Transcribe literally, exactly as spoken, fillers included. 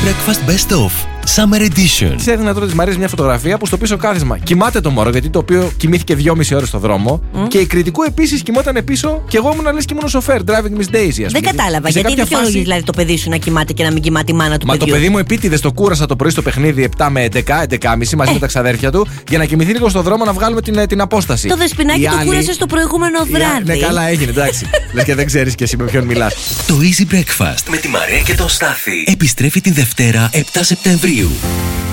Breakfast Best Of Summer Edition. Τη έδινε τότε τη Μαρίας μια φωτογραφία που στο πίσω κάθισμα κοιμάται το μωρό, γιατί το οποίο κοιμήθηκε δυόμιση ώρες στο δρόμο. Mm. Και η κριτικού επίσης κοιμόταν πίσω και εγώ ήμουν λες και ήμουν σοφέρ, driving Miss Daisy, ας πούμε. Δεν κατάλαβα. Γιατί δεν φάση... δηλαδή το παιδί σου να κοιμάται και να μην κοιμάται η μάνα του. Μα παιδιού. το παιδί μου επίτηδες το κούρασα το πρωί στο παιχνίδι επτά με έντεκα, έντεκα και μισή μαζί ε. με τα ξαδέρφια του για να κοιμηθεί λίγο στο δρόμο να βγάλουμε την, την απόσταση. Το δεσπινάκι το άλλη... κούρασε το προηγούμενο βράδυ. Ναι, καλά έγινε, εντάξει. Λες και δεν ξέρεις και εσύ με ποιον μιλάς. Το Easy Breakfast με τη Μαρία και τον Στάθη επιστρέφει την Δευτέρα επτά Σεπτεμβρίου.